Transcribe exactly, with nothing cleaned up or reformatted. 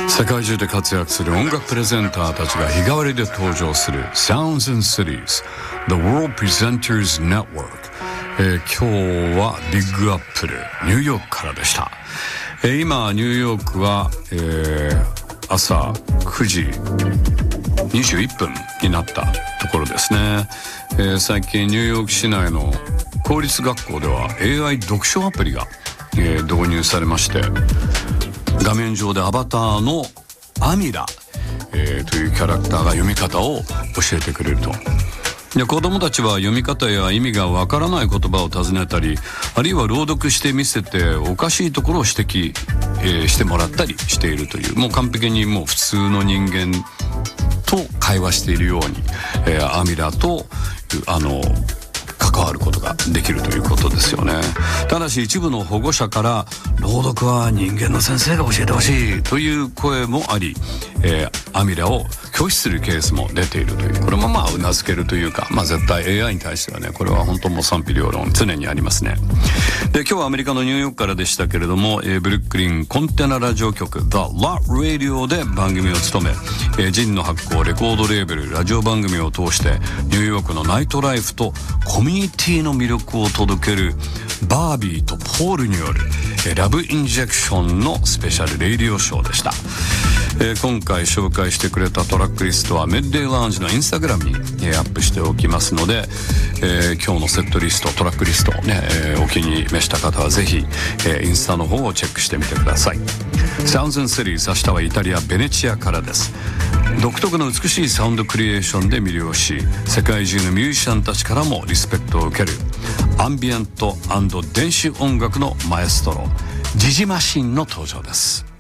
世界中で活躍する音楽プレゼンターたちが日替わりで登場する Sounds and Cities The World Presenters Network、えー、今日はビッグアップルニューヨークからでした。えー、今ニューヨークは、えー、朝くじにじゅういっぷんになったところですね。えー、最近ニューヨーク市内の公立学校では エーアイ 読書アプリが、えー、導入されまして、画面上でアバターのアミラ、えー、というキャラクターが読み方を教えてくれると。で、子どもたちは読み方や意味がわからない言葉を尋ねたり、あるいは朗読して見せておかしいところを指摘、えー、してもらったりしているという、もう完璧にもう普通の人間と会話しているように、えー、アミラとあの関わることができるということですよね。ただし一部の保護者から朗読は人間の先生が教えてほしいという声もあり、えー、アミラを拒否するケースも出ているという、これもまあうなずけるというか、まあ絶対 エーアイ に対してはね、これは本当もう賛否両論常にありますね。で、今日はアメリカのニューヨークからでしたけれども、えー、ブルックリンコンテナラジオ局 The Lot Radio で番組を務め、えー、ジンの発行レコードレーベルラジオ番組を通してニューヨークのナイトライフとコミュニティの魅力を届けるバービーとポールによる、えー、ラブインジェクションのスペシャルレイディオショーでした。えー、今回紹介してくれたトラックリストはミッドデイラウンジのインスタグラムに、えー、アップしておきますので、えー、今日のセットリストトラックリストね、えー、お気に召した方はぜひ、えー、インスタの方をチェックしてみてください。 Sounds and Cities、 明日はイタリアベネチアからです。独特の美しいサウンドクリエーションで魅了し、世界中のミュージシャンたちからもリスペクトを受けるアンビエント&電子音楽のマエストロジジマシンの登場です。